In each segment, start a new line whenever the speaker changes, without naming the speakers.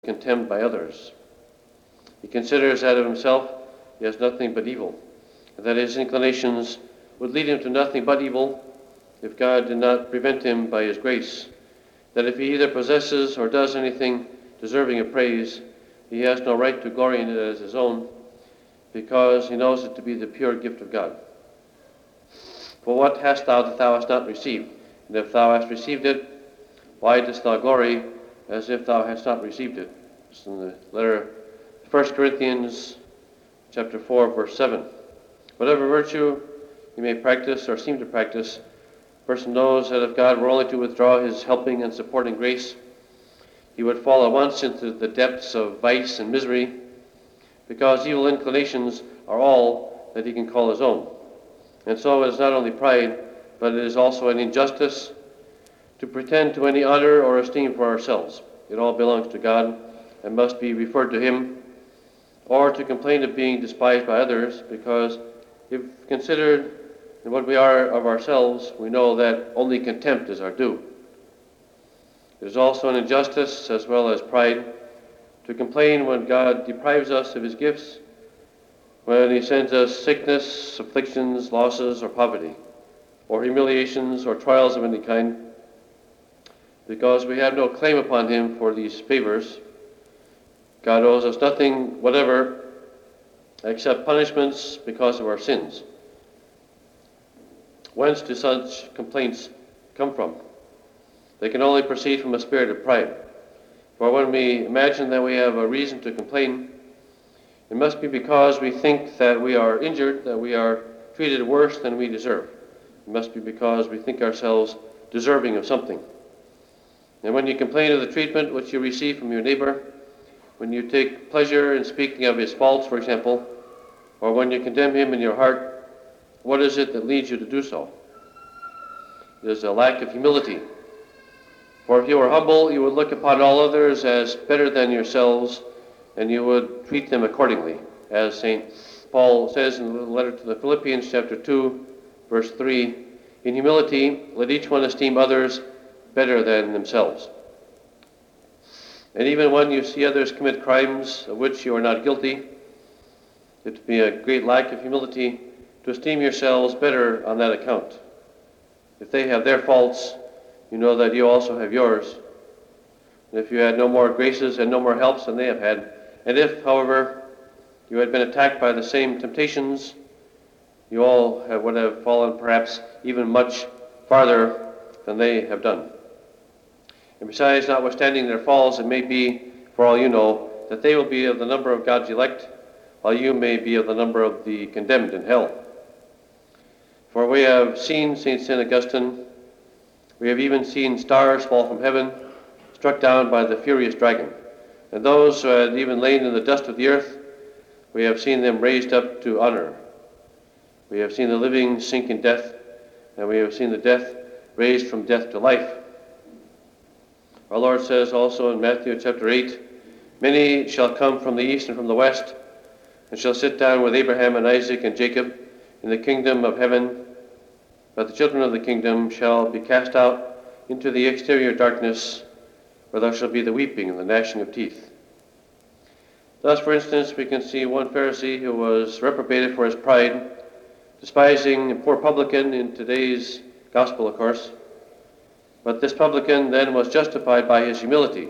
contemned by others. He considers that of himself he has nothing but evil, and that his inclinations would lead him to nothing but evil if God did not prevent him by his grace, that if he either possesses or does anything deserving of praise, he has no right to glory in it as his own, because he knows it to be the pure gift of God. For what hast thou that thou hast not received? And if thou hast received it, why dost thou glory as if thou hadst not received it? It's in the letter 1 Corinthians chapter 4, verse 7. Whatever virtue he may practice or seem to practice, a person knows that if God were only to withdraw his helping and supporting grace, he would fall at once into the depths of vice and misery, because evil inclinations are all that he can call his own. And so it is not only pride, but it is also an injustice to pretend to any honor or esteem for ourselves. It all belongs to God and must be referred to him, or to complain of being despised by others, because if considered in what we are of ourselves, we know that only contempt is our due. It is also an injustice, as well as pride, to complain when God deprives us of his gifts, when he sends us sickness, afflictions, losses, or poverty, or humiliations, or trials of any kind, because we have no claim upon him for these favors. God owes us nothing whatever except punishments because of our sins. Whence do such complaints come from? They can only proceed from a spirit of pride. For when we imagine that we have a reason to complain, it must be because we think that we are injured, that we are treated worse than we deserve. It must be because we think ourselves deserving of something. And when you complain of the treatment which you receive from your neighbor, when you take pleasure in speaking of his faults, for example, or when you condemn him in your heart, what is it that leads you to do so? It is a lack of humility. For if you were humble, you would look upon all others as better than yourselves, and you would treat them accordingly. As St. Paul says in the letter to the Philippians, chapter 2, verse 3, in humility, let each one esteem others better than themselves. And even when you see others commit crimes of which you are not guilty, it would be a great lack of humility to esteem yourselves better on that account. If they have their faults, you know that you also have yours. And if you had no more graces and no more helps than they have had, and if, however, you had been attacked by the same temptations, you all would have fallen perhaps even much farther than they have done. And besides, notwithstanding their falls, it may be, for all you know, that they will be of the number of God's elect, while you may be of the number of the condemned in hell. For we have seen, St. Augustine, we have even seen stars fall from heaven, struck down by the furious dragon. And those who had even lain in the dust of the earth, we have seen them raised up to honor. We have seen the living sink in death, and we have seen the death raised from death to life. Our Lord says also in Matthew chapter 8, many shall come from the east and from the west, and shall sit down with Abraham and Isaac and Jacob in the kingdom of heaven, but the children of the kingdom shall be cast out into the exterior darkness, where there shall be the weeping and the gnashing of teeth. Thus, for instance, we can see one Pharisee who was reprobated for his pride, despising a poor publican in today's gospel, of course. But this publican then was justified by his humility.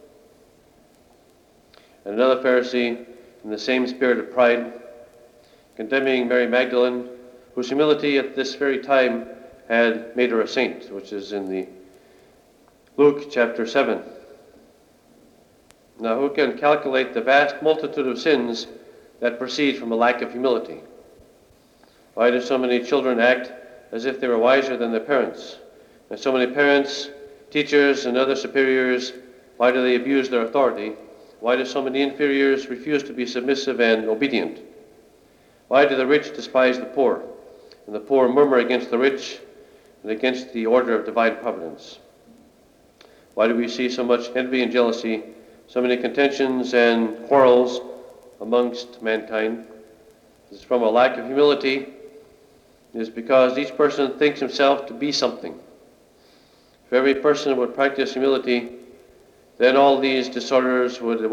And another Pharisee, in the same spirit of pride, condemning Mary Magdalene, whose humility at this very time had made her a saint, which is in the Luke chapter 7. Now, who can calculate the vast multitude of sins that proceed from a lack of humility? Why do so many children act as if they were wiser than their parents? And so many parents, teachers, and other superiors, why do they abuse their authority? Why do so many inferiors refuse to be submissive and obedient? Why do the rich despise the poor, and the poor murmur against the rich and against the order of divine providence? Why do we see so much envy and jealousy, so many contentions and quarrels amongst mankind? This is from a lack of humility. It is because each person thinks himself to be something. If every person would practice humility, then all these disorders would